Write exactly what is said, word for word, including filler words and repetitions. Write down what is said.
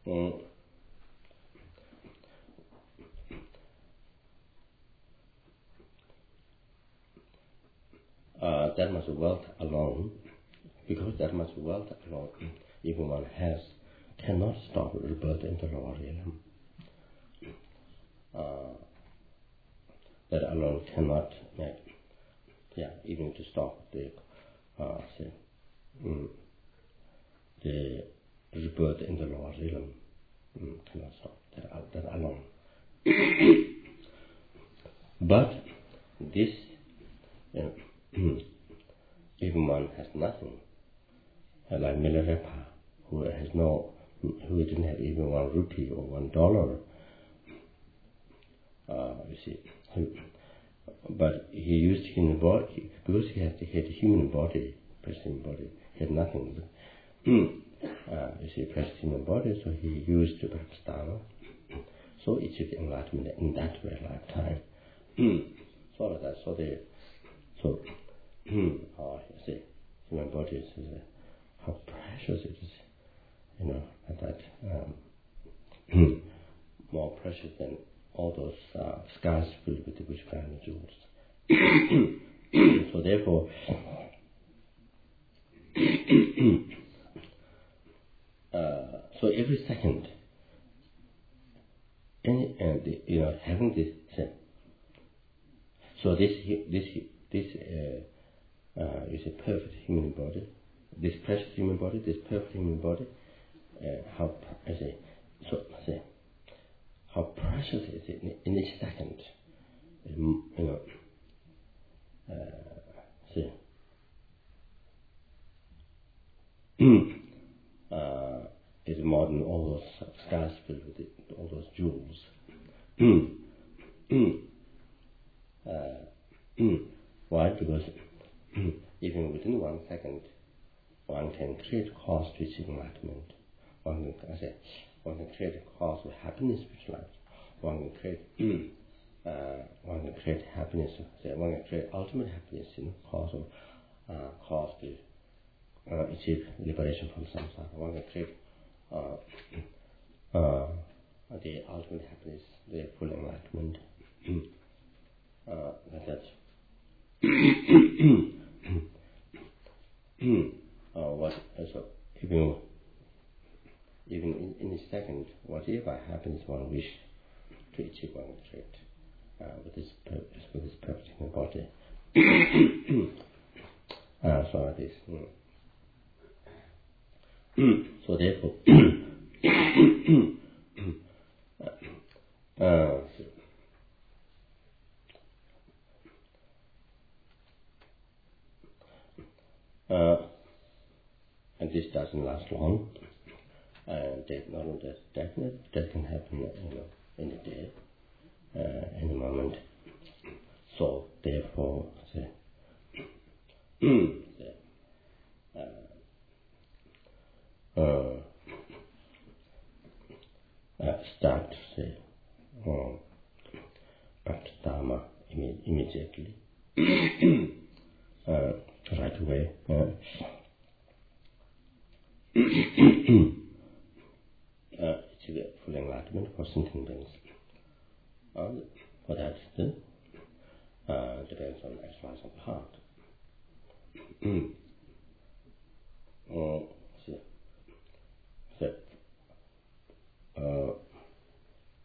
Mm. Uh, that much wealth alone, because that much wealth alone, if one has, cannot stop rebirth in the lower realm. Uh, that alone cannot make, yeah, even to stop the, uh, say, mm, the rebirth in the lower realm, mm, cannot stop that, that alone. But this, uh, if one has nothing, like Milarepa, who has no, who didn't have even one rupee or one dollar, uh, you see, he, but he used human body because he had, he had a human body, precious human body. He had nothing. But, uh, you see, precious human body, so he used the Dharma. So it took enlightenment in that very lifetime. So like that. So the so uh, you see, human body is uh, how precious it is, you know, and that um, more precious than all those uh, skies filled with the rich crown jewels. So therefore, uh, so every second, any and uh, you know, having this, so this this this uh, uh, is a perfect human body, this precious human body, this perfect human body. Uh, how I say, so I say, how precious is it in, in each second? You know, uh, see, uh, is more than all those skies filled with it, all those jewels. uh, why? Because even within one second, one can create cause to achieve enlightenment. One can, I say, one can create a cause of happiness which life. One can create, uh, one can create happiness. Say, one can create ultimate happiness, you know, cause of, uh, cause to uh, achieve liberation from samsara. One can create uh, uh, the ultimate happiness, the full enlightenment. uh, like that. uh, what? Uh, so even even in, in a second, whatever happens, one wish to achieve one trait uh, with this purpose, with this perfect human body. uh, so like this. Mm. So therefore, uh, uh, and this doesn't last long. And death, not only death, definite, death can happen, you know, any day, uh, any moment. So therefore, say, say, uh, uh, uh, start to say, um, practice Dharma imme- immediately, uh, right away. Uh, uh, achieve full enlightenment for sentient beings. Uh, for that, then, uh, depends on exercise of the heart. uh, so, so